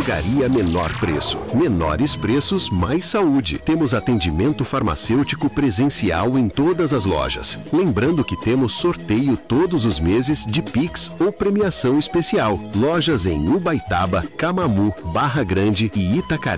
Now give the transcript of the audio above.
Drogaria Menor Preço. Menores preços, mais saúde. Temos atendimento farmacêutico presencial em todas as lojas. Lembrando que temos sorteio todos os meses de Pix ou premiação especial. Lojas em Ubaitaba, Camamu, Barra Grande e Itacaré.